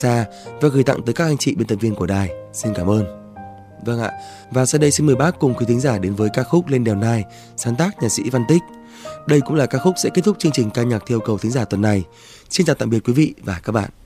xa và gửi tặng tới các anh chị biên tập viên của đài. Xin cảm ơn. Vâng ạ, và sau đây xin mời bác cùng quý thính giả đến với ca khúc Lên Đèo Nai, sáng tác nhạc sĩ Văn Tích. Đây cũng là ca khúc sẽ kết thúc chương trình ca nhạc theo cầu thính giả tuần này. Xin chào tạm biệt quý vị và các bạn.